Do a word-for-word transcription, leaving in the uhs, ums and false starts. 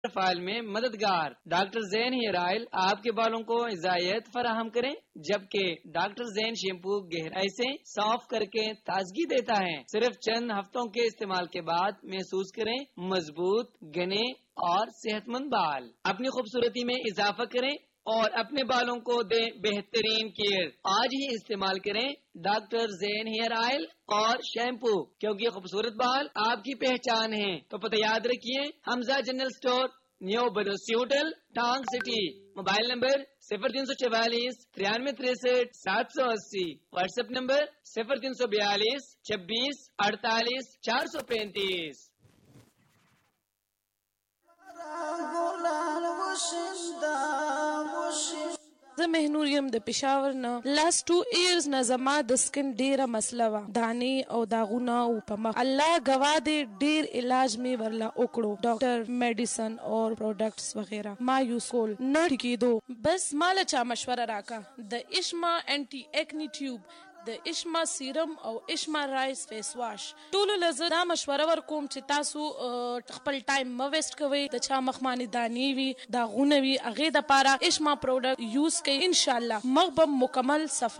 File में मददगार। Doctor Jain hair oil आपके बालों को इजायत फराहम करें, जबकि डॉक्टर जैन शैम्पू गहराई से साफ करके ताजगी देता है। सिर्फ चंद हफ्तों के इस्तेमाल के बाद महसूस करें मजबूत, घने और सेहतमंद बाल। अपनी खूबसूरती में इजाफा करें और अपने बालों को दे बेहतरीन केयर। आज ही इस्तेमाल करें डॉक्टर जैन हेयर ऑयल और शैम्पू, क्योंकि खूबसूरत बाल आपकी पहचान है। तो पता याद रखिए, Hamza general store, new बदोसी hotel, टांग सिटी। मोबाइल नंबर सिफर तीन सौ चवालीस तिरानवे तिरसठ सात सौ अस्सी। व्हाट्सएप नंबर सिफर तीन सौ बयालीस छब्बीस अड़तालीस चार सौ पैंतीस। زه مهنور یم د پېښور نه. لاست ټو ایئرز نه زما د سکن ډېره مسله وه، دانې او داغونه او په مخ. الله ګواه دی ډېر علاج مې ورله وکړو، ډاکټر، میډیسن اور پروډکټس وغیرہ ما یوز کول، نه ټیکېدو. بس ماله چا مشوره راکا د اشما انټي ایکنی ټیوب، د اشما سیرم او اشما رایس فیس واش. ټولو له زه دا مشوره ورکوم چې تاسو خپل ټایم مه ویسټ کوئ. د چا مخ باندې دانې وي، داغونه وي، هغې دپاره اشما پروډکټ یوز کوئ، انشاءالله مخ به مکمل صفا